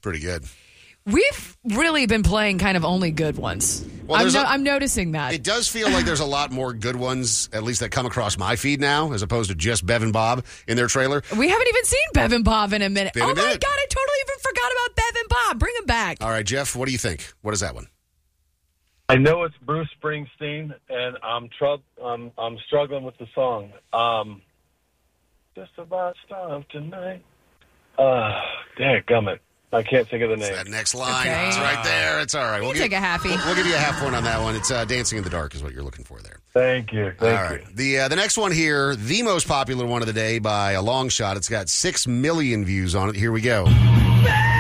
pretty good. We've really been playing kind of only good ones. Well, I'm noticing that. It does feel like there's a lot more good ones, at least that come across my feed now, as opposed to just Bev and Bob in their trailer. We haven't even seen Bev and Bob in a minute. My God, I totally even forgot about Bev and Bob. Bring them back. All right, Jeff, what do you think? What is that one? I know it's Bruce Springsteen, and I'm struggling with the song. Just about starved tonight. Dadgummit. I can't think of the name. It's that next line. Okay. It's right there. It's all right. We'll take a halfie. We'll give you a half point on that one. It's Dancing in the Dark is what you're looking for there. Thank you. Thank you. The next one here, the most popular one of the day by a long shot. It's got 6 million views on it. Here we go.